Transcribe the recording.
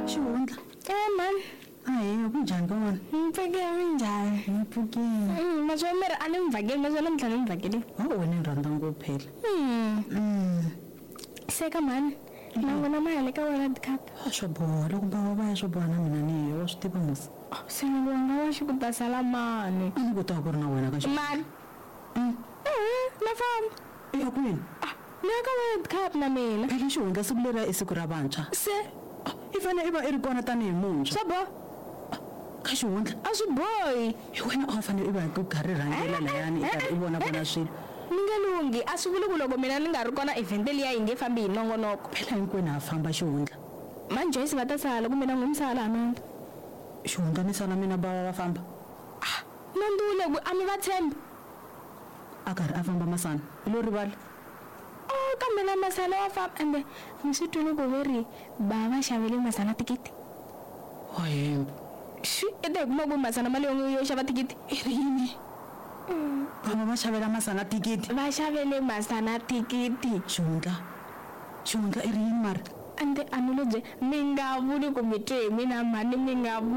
Xihundla. Man. Hayi, kunjani kona? Mpfeke njhani? Mpfukile. Maswo miri a ni mvhakeli maswo namuntlha ni mvhakeli. Wena ni rhandza ngopfu phela. Seka mani. Nangona mali ka World Cup. Swa boha loko va ya swo boha na mina ni wa swi tiva mos. Se ni vona wa xikuta sala mani. A ni ku ta ku ri na wena ka xi. Mani. Na famba. Ya kwini? Ni ka World Cup na mina. Phela Xihundla siku lera i siku ra vantshwa. Se I fane i va i ri kona tanihi muntshwa. swa boha. Ka Xihundla. A swi bohi. Hi wena a fanele i va ku karhi rhangela layani i karhi i vona vona swilo. Ni nge lungi a swi vuli ku loko mina ni nga ri kona event liya yi nge fambi hi nongonoko. Phela hinkwenu ha famba Xihundla. Mani Joyce va ta sala kumbe na n'wi sala Ananda. Xihundla ni sala mina va famba. Nandule ku a mi va tshemba. A karhi a famba masana. I lo rivala. Kambe na masana wa famba ende ni swi twile ku veri va xavele masana tikiti. Hayi. I ta hi kuma ku masana mali yo xava tikiti i ri yini? Va xavela masana tikiti. Va xavele masana tikiti. Xihundla i ri yini mara? Ande a ni lo bye mi nga vuli ku mi twe hi mina mani mi nga